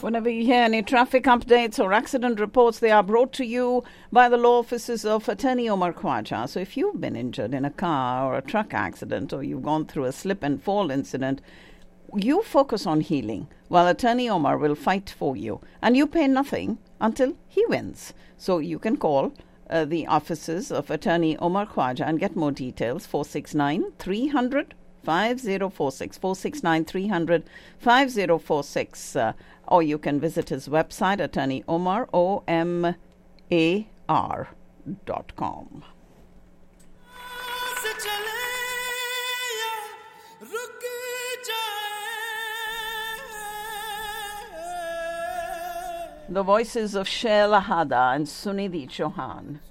Whenever you hear any traffic updates or accident reports, they are brought to you by the law offices of Attorney Omar Khwaja. So if you've been injured in a car or a truck accident, or you've gone through a slip and fall incident, you focus on healing, while Attorney Omar will fight for you. And you pay nothing until he wins. So you can call the offices of Attorney Omar Khwaja and get more details. 469-300. 5046 469-300 5046, or you can visit his website, Attorney Omar OMAR.com. The voices of Sheila Hada and Sunidhi Chauhan.